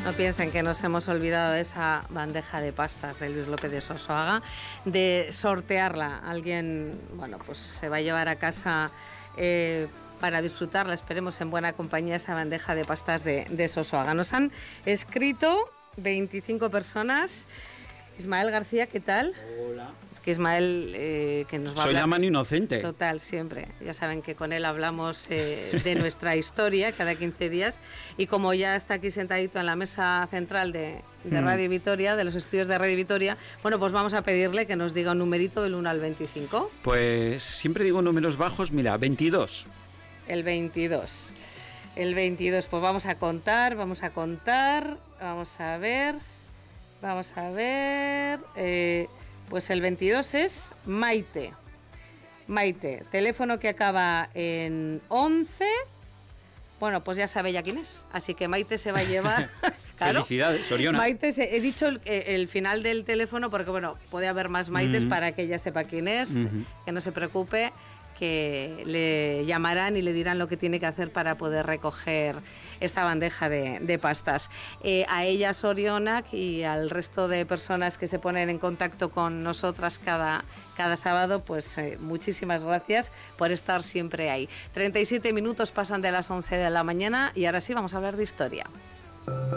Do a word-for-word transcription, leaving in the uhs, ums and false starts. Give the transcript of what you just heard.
No piensen que nos hemos olvidado de esa bandeja de pastas de Luis López de Sosoaga, de sortearla. Alguien, bueno, pues se va a llevar a casa eh, para disfrutarla, esperemos en buena compañía, esa bandeja de pastas de, de Sosoaga. Nos han escrito veinticinco personas. Ismael García, ¿qué tal? Hola. Es que Ismael, eh, que nos va Soy a hablar... la mano inocente. Total, siempre. Ya saben que con él hablamos eh, de nuestra historia cada quince días. Y como ya está aquí sentadito en la mesa central de, de Radio Vitoria, de los estudios de Radio Vitoria, bueno, pues vamos a pedirle que nos diga un numerito del uno al veinticinco. Pues siempre digo números bajos, mira, veintidós. El veintidós. El veintidós, pues vamos a contar, vamos a contar, vamos a ver... Vamos a ver, eh, pues el veintidós es Maite. Maite, teléfono que acaba en once. Bueno, pues ya sabe ya quién es. Así que Maite se va a llevar... Claro. Felicidades, Soriona. Maite, se, he dicho el, el final del teléfono porque, bueno, puede haber más Maites uh-huh. para que ella sepa quién es, uh-huh. que no se preocupe, que le llamarán y le dirán lo que tiene que hacer para poder recoger esta bandeja de, de pastas. Eh, a ella, Sorionak, y al resto de personas que se ponen en contacto con nosotras cada, cada sábado, pues eh, muchísimas gracias por estar siempre ahí. treinta y siete minutos pasan de las once de la mañana y ahora sí vamos a hablar de historia.